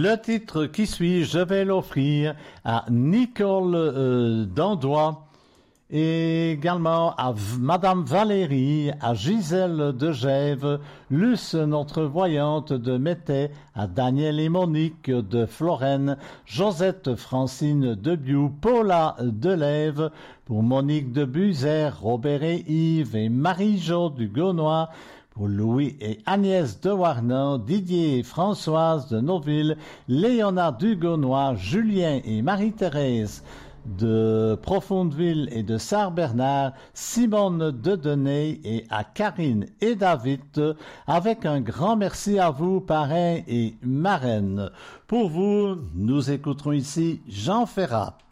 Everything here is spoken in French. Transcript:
Le titre qui suit, je vais l'offrir à Nicole Dandois, et également à Madame Valérie, à Gisèle de Gève, Luce notre voyante de Métais, à Daniel et Monique de Florène, Josette Francine de Biou, Paula de Lève, pour Monique de Buzer, Robert et Yves et Marie-Jo du Gaunois, pour Louis et Agnès de Warnan, Didier et Françoise de Noville, Léonard du Gaunois, Julien et Marie-Thérèse de Profondeville et de Sarre-Bernard, Simone de Denay et à Karine et David, avec un grand merci à vous, parrains et marraines. Pour vous, nous écouterons ici Jean Ferrat.